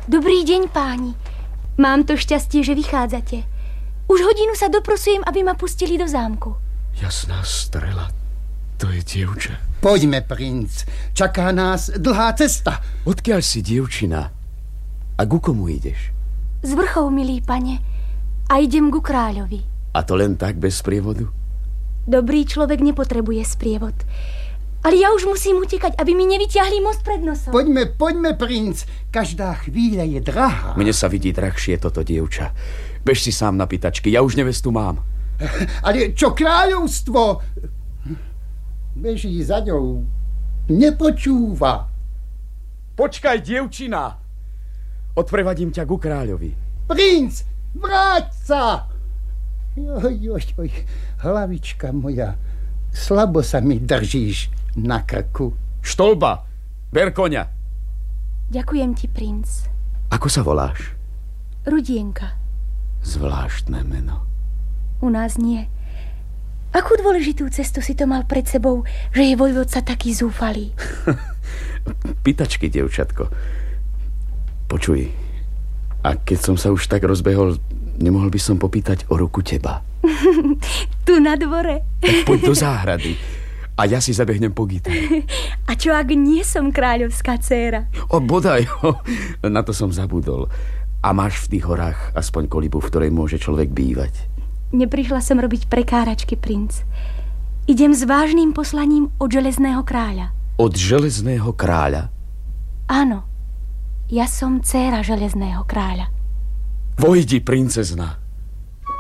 Dobrý deň, páni. Mám to šťastie, že vychádzate. Už hodinu sa doprosujem, aby ma pustili do zámku. Jasná strela, to je dievča. Poďme, princ. Čaká nás dlhá cesta. Odkiaľ si, dievčina? A ku komu ideš? Z vrchov, milý pane. A idem ku kráľovi. A to len tak, bez sprievodu? Dobrý človek nepotrebuje sprievod. Ale ja už musím utekať, aby mi nevyťahli most pred nosom. Poďme, princ. Každá chvíľa je drahá. Mne sa vidí drahšie toto dievča. Bež si sám na pýtačky, ja už nevestu mám. Ale čo kráľovstvo? Beží za ňou. Nepočúva. Počkaj, dievčina. Odprevadím ťa ku kráľovi. Princ, vráť sa! Joj, hlavička moja. Slabo sa mi držíš na krku. Štolba, ber koňa. Ďakujem ti, princ. Ako sa voláš? Rudienka. Zvláštne meno. U nás nie. Akú dôležitú cestu si to mal pred sebou, že je vojvodca taký zúfalý? Pýtačky, dievčatko. Počuj, a keď som sa už tak rozbehol, nemohol by som popýtať o ruku teba? Tu na dvore. Tak poď do záhrady a ja si zabehnem po gitar. A čo ak nie som kráľovská dcéra? O, bodaj, na to som zabudol. A máš v tých horách aspoň kolibu, v ktorej môže človek bývať? Neprišla som robiť prekáračky, princ. Idem s vážnym poslaním od železného kráľa. Od železného kráľa? Áno, ja som dcéra železného kráľa. Vojdi, princezna.